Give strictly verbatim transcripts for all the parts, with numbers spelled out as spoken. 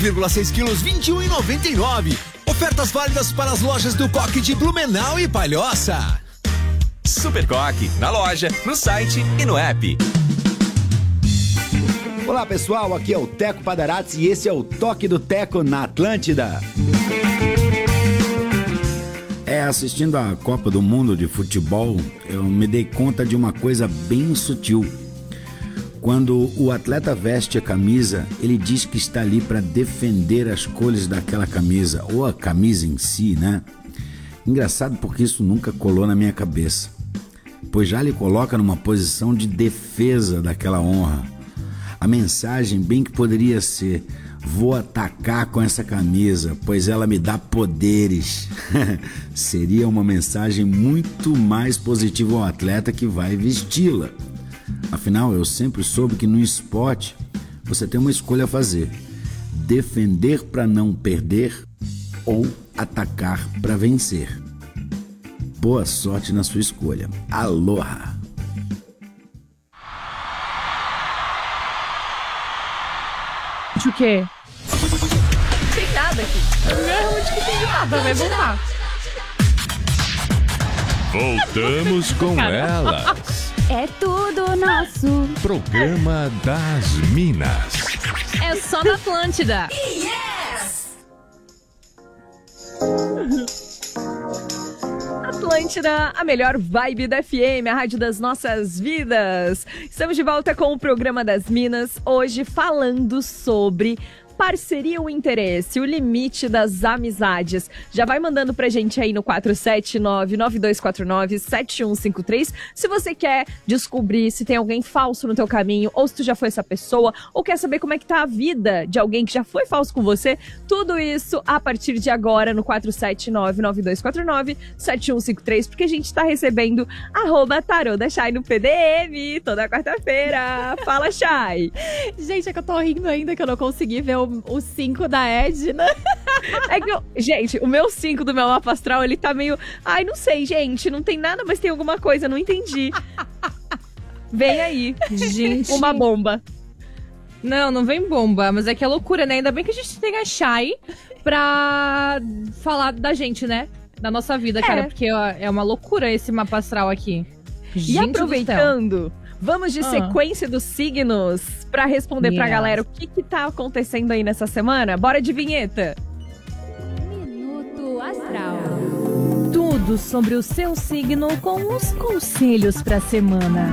vírgula seis quilos, vinte e um reais e noventa e nove centavos. Ofertas válidas para as lojas do Coque de Blumenau e Palhoça. Super Coque, na loja, no site e no app. Olá pessoal, aqui é o Teco Padarats e esse é o Toque do Teco na Atlântida. É, assistindo a Copa do Mundo de Futebol, eu me dei conta de uma coisa bem sutil. Quando o atleta veste a camisa, ele diz que está ali para defender as cores daquela camisa, ou a camisa em si, né? Engraçado porque isso nunca colou na minha cabeça, pois já lhe coloca numa posição de defesa daquela honra. A mensagem bem que poderia ser: vou atacar com essa camisa, pois ela me dá poderes. Seria uma mensagem muito mais positiva ao atleta que vai vesti-la. Afinal, eu sempre soube que no esporte você tem uma escolha a fazer: defender para não perder ou atacar para vencer. Boa sorte na sua escolha. Aloha! O quê? Tem nada aqui. Onde que tem nada? Vai voltar. Voltamos com elas. É tudo nosso. Programa das Minas. É só na Atlântida. Yes! Atlântida, a melhor vibe da F M, a rádio das nossas vidas. Estamos de volta com o programa das Minas, hoje falando sobre parceria ou interesse, o limite das amizades. Já vai mandando pra gente aí no quatro sete nove, nove dois quatro nove, sete um cinco três se você quer descobrir se tem alguém falso no teu caminho, ou se tu já foi essa pessoa, ou quer saber como é que tá a vida de alguém que já foi falso com você. Tudo isso a partir de agora no quatro sete nove, nove dois quatro nove, sete um cinco três, porque a gente tá recebendo arroba tarô da Chay no P D M toda quarta-feira. Fala, Chay! Gente, é que eu tô rindo ainda que eu não consegui ver o o cinco da Edna. É que eu, gente, o meu cinco do meu mapa astral, ele tá meio... Ai, não sei, gente, não tem nada, mas tem alguma coisa, não entendi. Vem aí, gente. Uma bomba. Não, não vem bomba, mas é que é loucura, né? Ainda bem que a gente tem a Chay pra falar da gente, né? Da nossa vida, cara, é. porque é uma loucura esse mapa astral aqui. Gente, e aproveitando... Vamos de ah. sequência dos signos pra responder yes. pra galera o que que tá acontecendo aí nessa semana. Bora de vinheta! Minuto Astral. Tudo sobre o seu signo com os conselhos pra semana.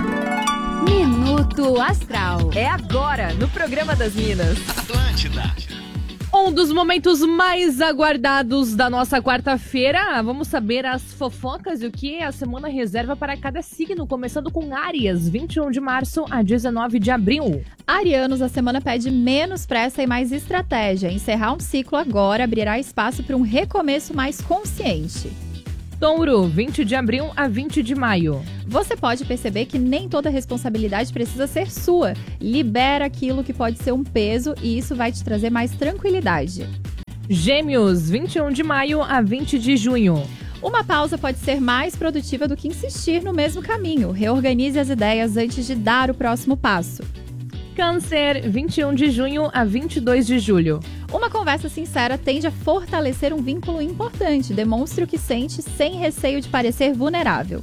Minuto Astral. É agora, no programa das Minas. Atlântida. Um dos momentos mais aguardados da nossa quarta-feira. Vamos saber as fofocas e o que a semana reserva para cada signo, começando com Áries, vinte e um de março a dezenove de abril. Arianos, a semana pede menos pressa e mais estratégia. Encerrar um ciclo agora abrirá espaço para um recomeço mais consciente. Touro, vinte de abril a vinte de maio. Você pode perceber que nem toda responsabilidade precisa ser sua. Libera aquilo que pode ser um peso e isso vai te trazer mais tranquilidade. Gêmeos, vinte e um de maio a vinte de junho. Uma pausa pode ser mais produtiva do que insistir no mesmo caminho. Reorganize as ideias antes de dar o próximo passo. Câncer, vinte e um de junho a vinte e dois de julho. Uma conversa sincera tende a fortalecer um vínculo importante. Demonstre o que sente sem receio de parecer vulnerável.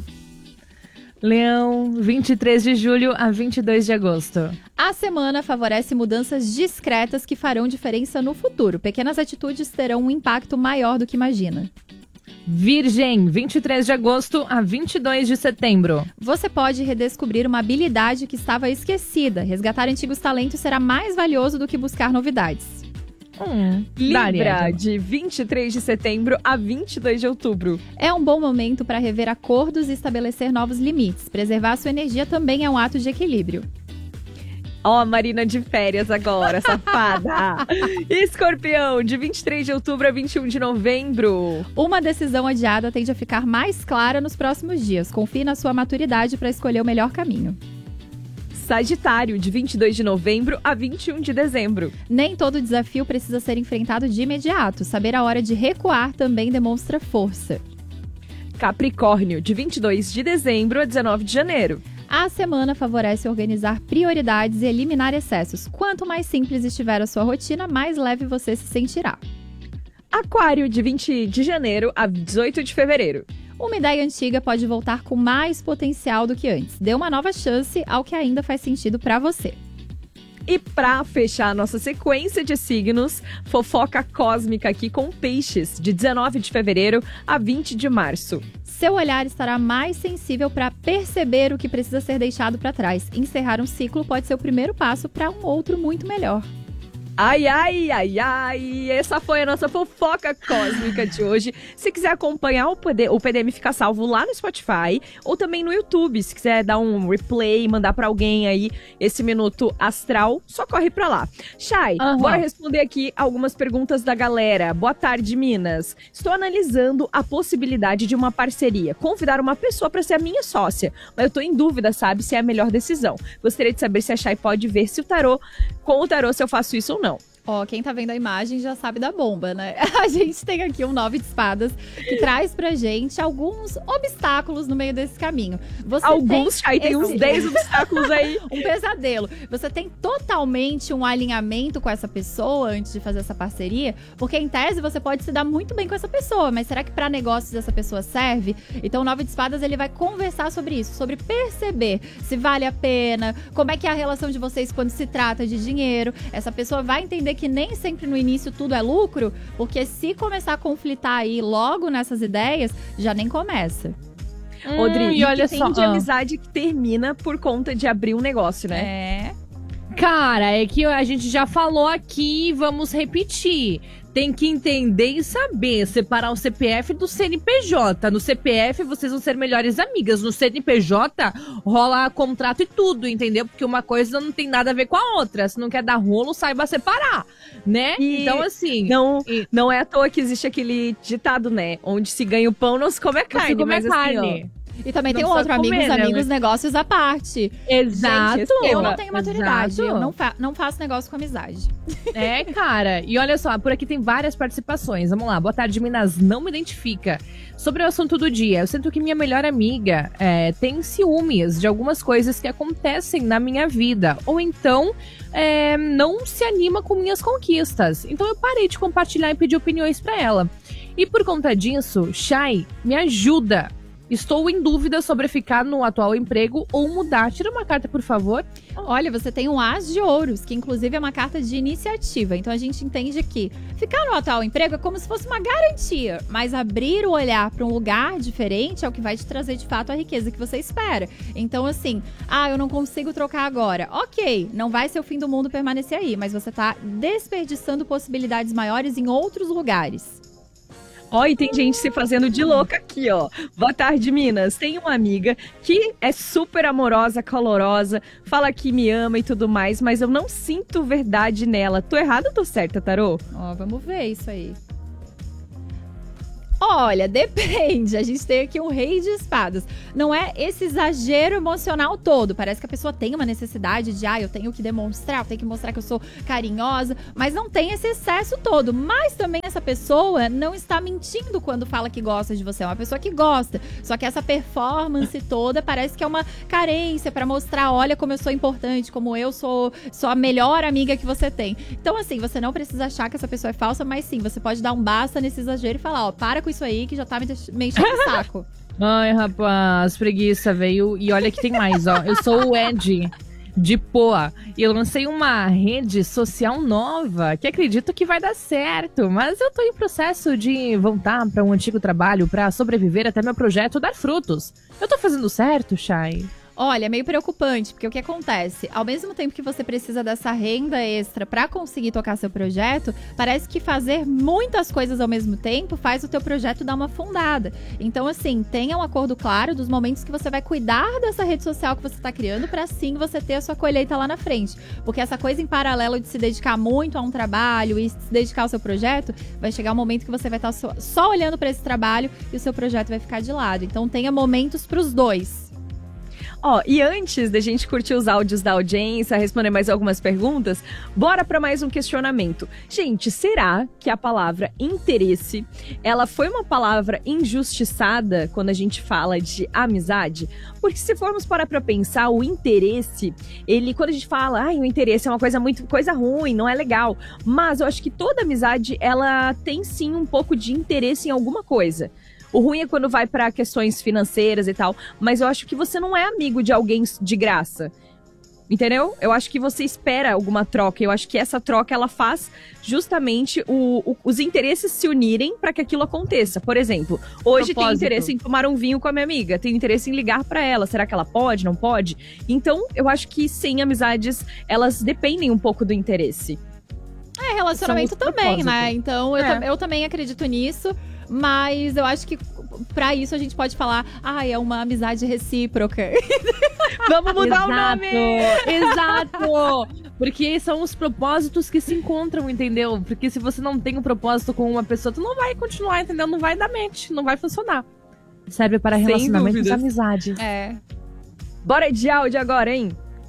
Leão, vinte e três de julho a vinte e dois de agosto. A semana favorece mudanças discretas que farão diferença no futuro. Pequenas atitudes terão um impacto maior do que imagina. Virgem, vinte e três de agosto a vinte e dois de setembro. Você pode redescobrir uma habilidade que estava esquecida. Resgatar antigos talentos será mais valioso do que buscar novidades. Hum, Libra, de vinte e três de setembro a vinte e dois de outubro. É um bom momento para rever acordos e estabelecer novos limites. Preservar sua energia também é um ato de equilíbrio. Ó, a Marina de férias agora, safada. Escorpião, de vinte e três de outubro a vinte e um de novembro. Uma decisão adiada tende a ficar mais clara nos próximos dias. Confie na sua maturidade para escolher o melhor caminho. Sagitário, de vinte e dois de novembro a vinte e um de dezembro. Nem todo desafio precisa ser enfrentado de imediato. Saber a hora de recuar também demonstra força. Capricórnio, de vinte e dois de dezembro a dezenove de janeiro. A semana favorece organizar prioridades e eliminar excessos. Quanto mais simples estiver a sua rotina, mais leve você se sentirá. Aquário, de vinte de janeiro a dezoito de fevereiro. Uma ideia antiga pode voltar com mais potencial do que antes. Dê uma nova chance ao que ainda faz sentido para você. E pra fechar a nossa sequência de signos, fofoca cósmica aqui com Peixes, de dezenove de fevereiro a vinte de março. Seu olhar estará mais sensível para perceber o que precisa ser deixado para trás. Encerrar um ciclo pode ser o primeiro passo para um outro muito melhor. Ai, ai, ai, ai, essa foi a nossa fofoca cósmica de hoje. Se quiser acompanhar o P D, o P D M fica salvo lá no Spotify ou também no YouTube. Se quiser dar um replay, mandar pra alguém aí esse minuto astral, só corre pra lá. Chay, Uhum. bora responder aqui algumas perguntas da galera. Boa tarde, Minas. Estou analisando a possibilidade de uma parceria, convidar uma pessoa pra ser a minha sócia, mas eu tô em dúvida, sabe, se é a melhor decisão. Gostaria de saber se a Chay pode ver se o tarô, com o tarô, se eu faço isso ou não. Ó, quem tá vendo a imagem já sabe da bomba, né? A gente tem aqui um nove de espadas que traz pra gente alguns obstáculos no meio desse caminho. Você Alguns, tem aí tem uns esse- dez obstáculos aí. um pesadelo. Você tem totalmente um alinhamento com essa pessoa antes de fazer essa parceria, porque em tese você pode se dar muito bem com essa pessoa, mas será que pra negócios essa pessoa serve? Então o nove de espadas ele vai conversar sobre isso, sobre perceber se vale a pena, como é que é a relação de vocês quando se trata de dinheiro. Essa pessoa vai entender que nem sempre no início tudo é lucro, porque se começar a conflitar aí logo nessas ideias, já nem começa. Hum, Rodrigo, e olha tem só, de ah. amizade que termina por conta de abrir um negócio, né? É. Cara, é que a gente já falou aqui, vamos repetir. Tem que entender e saber separar o C P F do C N P J. No C P F vocês vão ser melhores amigas. No C N P J rola contrato e tudo, entendeu? Porque uma coisa não tem nada a ver com a outra. Se não quer dar rolo, saiba separar, né? E Então, assim... Não, E- não é à toa que existe aquele ditado, né? Onde se ganha o pão, não se come a não carne. se come mas a assim, carne. E também Não tem um precisa outro, amigos, comer, né, amigos, mas- negócios à parte. Exato. Gente, Eu não tenho maturidade, Exato. eu não, fa- não faço negócio com amizade. É, cara. E olha só, por aqui tem várias participações. Vamos lá. Boa tarde, Minas. Não me identifica. Sobre o assunto do dia, eu sinto que minha melhor amiga é, tem ciúmes de algumas coisas que acontecem na minha vida. Ou então, é, não se anima com minhas conquistas. Então eu parei de compartilhar e pedir opiniões pra ela. E por conta disso, Chay, me ajuda. Estou em dúvida sobre ficar no atual emprego ou mudar. Tira uma carta, por favor. Olha, você tem um As de Ouros, que inclusive é uma carta de iniciativa. Então a gente entende que ficar no atual emprego é como se fosse uma garantia, mas abrir o olhar para um lugar diferente é o que vai te trazer de fato a riqueza que você espera. Então assim, ah, eu não consigo trocar agora. Ok, não vai ser o fim do mundo permanecer aí, mas você tá desperdiçando possibilidades maiores em outros lugares. Ó, e tem gente se fazendo de louca aqui, ó. Boa tarde, Minas. Tem uma amiga que é super amorosa, calorosa, fala que me ama e tudo mais, mas eu não sinto verdade nela. Tô errada ou tô certa, Tarô? Ó, vamos ver isso aí. Olha, depende. A gente tem aqui um rei de espadas. Não é esse exagero emocional todo. Parece que a pessoa tem uma necessidade de, ah, eu tenho que demonstrar, eu tenho que mostrar que eu sou carinhosa. Mas não tem esse excesso todo. Mas também essa pessoa não está mentindo quando fala que gosta de você. É uma pessoa que gosta. Só que essa performance toda parece que é uma carência para mostrar, olha como eu sou importante, como eu sou, sou a melhor amiga que você tem. Então, assim, você não precisa achar que essa pessoa é falsa, mas sim, você pode dar um basta nesse exagero e falar, ó, para com isso aí que já tá me, deix- me enchendo o saco. Ai, rapaz, preguiça, veio. E olha que tem mais, ó. Eu sou o Ed de Poa e eu lancei uma rede social nova que acredito que vai dar certo, mas eu tô em processo de voltar para um antigo trabalho para sobreviver até meu projeto dar frutos. Eu tô fazendo certo, Chay? Olha, é meio preocupante, porque o que acontece? Ao mesmo tempo que você precisa dessa renda extra para conseguir tocar seu projeto, parece que fazer muitas coisas ao mesmo tempo faz o teu projeto dar uma afundada. Então, assim, tenha um acordo claro dos momentos que você vai cuidar dessa rede social que você está criando para assim você ter a sua colheita lá na frente. Porque essa coisa em paralelo de se dedicar muito a um trabalho e se dedicar ao seu projeto, vai chegar um momento que você vai estar só, só olhando para esse trabalho e o seu projeto vai ficar de lado. Então, tenha momentos para os dois. Ó, e antes da gente curtir os áudios da audiência, responder mais algumas perguntas, bora para mais um questionamento. Gente, será que a palavra interesse, ela foi uma palavra injustiçada quando a gente fala de amizade? Porque se formos parar pra pensar, o interesse, ele, quando a gente fala, ai, o interesse é uma coisa muito, coisa ruim, não é legal. Mas eu acho que toda amizade, ela tem sim um pouco de interesse em alguma coisa. O ruim é quando vai pra questões financeiras e tal, mas eu acho que você não é amigo de alguém de graça, entendeu? Eu acho que você espera alguma troca, eu acho que essa troca, ela faz justamente o, o, os interesses se unirem pra que aquilo aconteça. Por exemplo, hoje tem interesse em tomar um vinho com a minha amiga, tem interesse em ligar pra ela, será que ela pode, não pode? Então, eu acho que sim, amizades, elas dependem um pouco do interesse. É, relacionamento também, né? Então, eu, É. tam- eu também acredito nisso. Mas eu acho que pra isso a gente pode falar, ah, é uma amizade recíproca. Vamos mudar o Exato, nome! Exato! Porque são os propósitos que se encontram, entendeu? Porque se você não tem um propósito com uma pessoa, tu não vai continuar, entendeu? Não vai dar match, não vai funcionar. Serve para Sem relacionamentos e dúvidas. amizades. É. Bora de áudio agora, hein?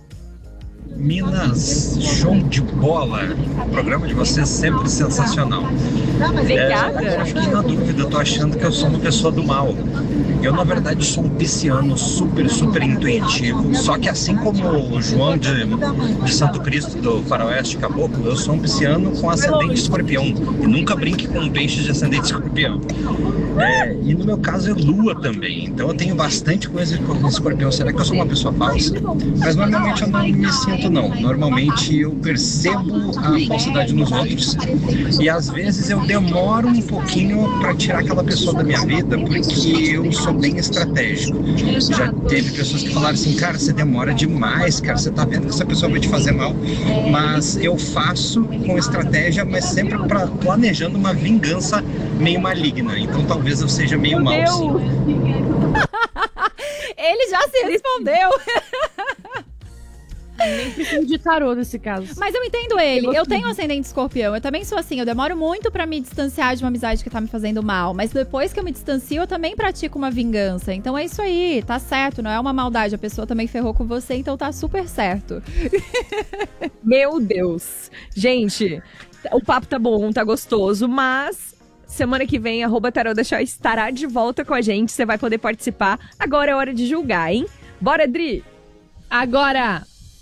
Minas, show de bola. O programa de vocês é sempre sensacional. Obrigada. É, eu fiquei na dúvida, tô achando que eu sou uma pessoa do mal. Eu, na verdade, sou um pisciano super, super intuitivo. Só que assim como o João de, de Santo Cristo do Faroeste Caboclo, eu sou um pisciano com ascendente escorpião. E nunca brinque com um peixe de ascendente escorpião. É, e no meu caso é lua também. Então eu tenho bastante coisa com escorpião. Será que eu sou uma pessoa falsa? Mas normalmente eu não me sinto, não. Normalmente eu percebo a falsidade nos outros. E às vezes eu demoro um pouquinho para tirar aquela pessoa da minha vida, porque eu sou bem estratégico. Já teve pessoas que falaram assim, cara, você demora demais, cara, você tá vendo que essa pessoa vai te fazer mal. Mas eu faço com estratégia, mas sempre pra, planejando uma vingança meio maligna. Então talvez eu seja meio mal, sim. Ele já se respondeu. Nem preciso de tarô nesse caso. Mas eu entendo ele. Eu tenho ascendente escorpião. Eu também sou assim. Eu demoro muito pra me distanciar de uma amizade que tá me fazendo mal. Mas depois que eu me distancio, eu também pratico uma vingança. Então é isso aí. Tá certo. Não é uma maldade. A pessoa também ferrou com você. Então tá super certo. Meu Deus. Gente, o papo tá bom, tá gostoso, mas semana que vem, arroba Tarô da Show estará de volta com a gente. Você vai poder participar. Agora é hora de julgar, hein? Bora, Dri! Agora!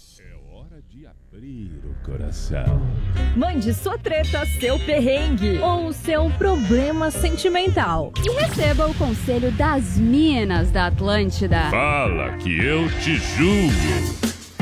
Abrir o coração. Mande sua treta, seu perrengue. Ou seu problema sentimental. E receba o conselho das Minas da Atlântida. Fala que eu te julgo.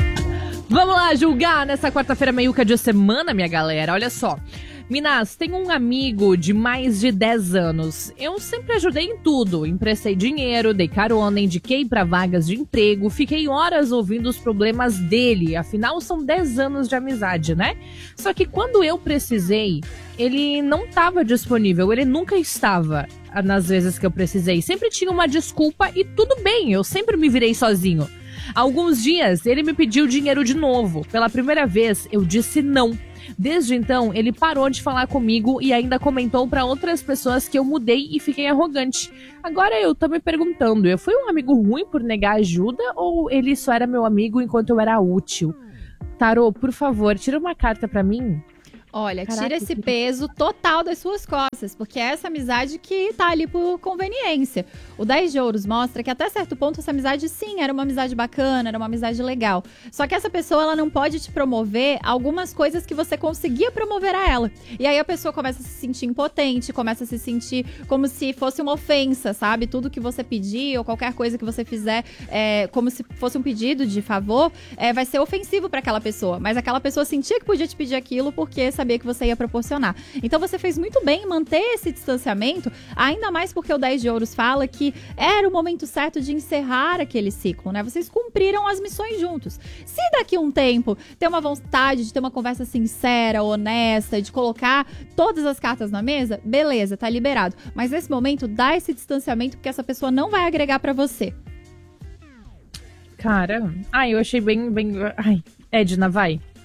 Vamos lá julgar nessa quarta-feira meiuca de semana, minha galera. Olha só. Minas, tenho um amigo de mais de dez anos. Eu sempre ajudei em tudo. Emprestei dinheiro, dei carona, indiquei para vagas de emprego, fiquei horas ouvindo os problemas dele. Afinal, são dez anos de amizade, né? Só que quando eu precisei, ele não estava disponível. Ele nunca estava nas vezes que eu precisei. Sempre tinha uma desculpa e tudo bem, eu sempre me virei sozinho. Há alguns dias, ele me pediu dinheiro de novo. Pela primeira vez, eu disse não. Desde então, ele parou de falar comigo e ainda comentou para outras pessoas que eu mudei e fiquei arrogante. Agora eu tô me perguntando, eu fui um amigo ruim por negar ajuda ou ele só era meu amigo enquanto eu era útil? Tarô, por favor, tira uma carta pra mim. Olha, Caraca, tira esse que- peso total das suas costas, porque é essa amizade que tá ali por conveniência. O dez de ouros mostra que até certo ponto essa amizade, sim, era uma amizade bacana, era uma amizade legal. Só que essa pessoa, ela não pode te promover algumas coisas que você conseguia promover a ela. E aí a pessoa começa a se sentir impotente, começa a se sentir como se fosse uma ofensa, sabe? Tudo que você pedir ou qualquer coisa que você fizer, é, como se fosse um pedido de favor, é, vai ser ofensivo para aquela pessoa. Mas aquela pessoa sentia que podia te pedir aquilo porque sabia que você ia proporcionar. Então você fez muito bem em manter esse distanciamento, ainda mais porque o dez de ouros fala que era o momento certo de encerrar aquele ciclo, né? Vocês cumpriram as missões juntos. Se daqui a um tempo ter uma vontade de ter uma conversa sincera, honesta, de colocar todas as cartas na mesa, beleza, tá liberado. Mas nesse momento, dá esse distanciamento porque essa pessoa não vai agregar pra você. Cara, ai, eu achei bem, bem... Ai, Edna, vai.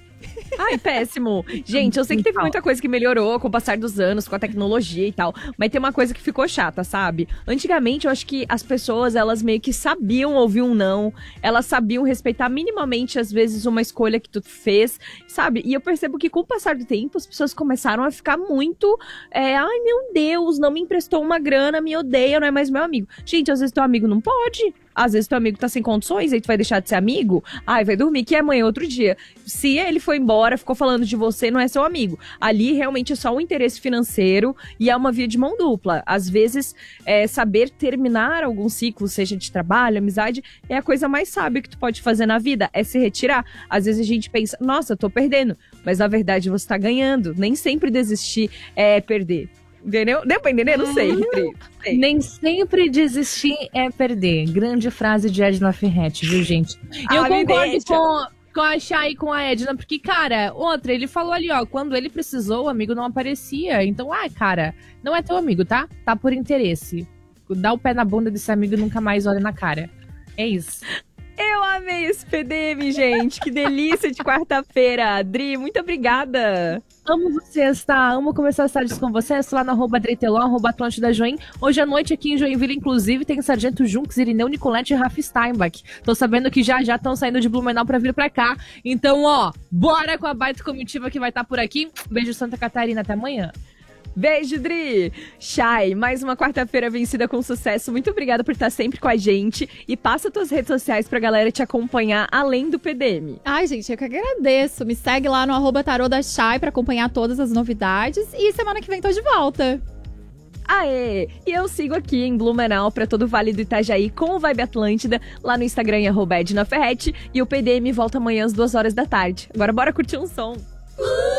Ai, péssimo. Gente, eu sei que teve muita coisa que melhorou com o passar dos anos, com a tecnologia e tal. Mas tem uma coisa que ficou chata, sabe? Antigamente, eu acho que as pessoas, elas meio que sabiam ouvir um não. Elas sabiam respeitar minimamente, às vezes, uma escolha que tu fez, sabe? E eu percebo que com o passar do tempo, as pessoas começaram a ficar muito... É, ai, meu Deus, não me emprestou uma grana, me odeia, não é mais meu amigo. Gente, às vezes teu amigo não pode... Às vezes teu amigo tá sem condições, aí tu vai deixar de ser amigo? Ai, vai dormir, que é amanhã outro dia. Se ele foi embora, ficou falando de você, não é seu amigo. Ali realmente é só um interesse financeiro e é uma via de mão dupla. Às vezes, é, saber terminar algum ciclo, seja de trabalho, amizade, é a coisa mais sábia que tu pode fazer na vida, é se retirar. Às vezes a gente pensa, nossa, eu tô perdendo. Mas na verdade você tá ganhando. Nem sempre desistir é perder. Entendeu? Deu pra entender? Não sei, Dri. sei. Nem sempre desistir é perder. Grande frase de Edna Ferretti, viu, gente? Ah, eu concordo deixa. com, com a Chay e com a Edna, porque, cara, outra, ele falou ali, ó, quando ele precisou, o amigo não aparecia. Então, ah, cara, não é teu amigo, tá? Tá por interesse. Dá o pé na bunda desse amigo e nunca mais olha na cara. É isso. Eu amei esse P D M, gente. Que delícia de quarta-feira. Dri, muito obrigada. Amo vocês, tá? Amo começar as tardes com vocês. Estou lá no arroba Dritelon, arroba Atlântida Join. Hoje à noite aqui em Joinville, inclusive, tem Sargento Junks, Irineu, Nicolete e Rafa Steinbach. Tô sabendo que já já estão saindo de Blumenau pra vir pra cá. Então, ó, bora com a baita comitiva que vai estar por aqui. Beijo, Santa Catarina. Até amanhã. Beijo, Dri! Chay, mais uma quarta-feira vencida com sucesso. Muito obrigada por estar sempre com a gente. E passa tuas redes sociais pra galera te acompanhar, além do P D M. Ai, gente, eu que agradeço. Me segue lá no arroba tarô da Chay pra acompanhar todas as novidades. E semana que vem tô de volta. Aê! E eu sigo aqui em Blumenau pra todo o Vale do Itajaí com o Vibe Atlântida, lá no Instagram em arroba Edna Ferretti. E o P D M volta amanhã às duas horas da tarde. Agora bora curtir um som.